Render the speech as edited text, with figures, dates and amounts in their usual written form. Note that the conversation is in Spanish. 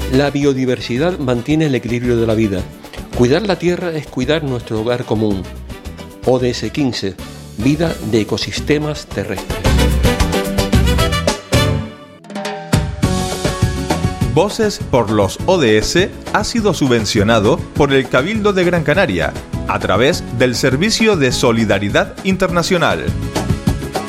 La biodiversidad mantiene el equilibrio de la vida. Cuidar la tierra es cuidar nuestro hogar común. ODS 15. Vida de ecosistemas terrestres. Voces por los ODS ha sido subvencionado por el Cabildo de Gran Canaria a través del Servicio de Solidaridad Internacional.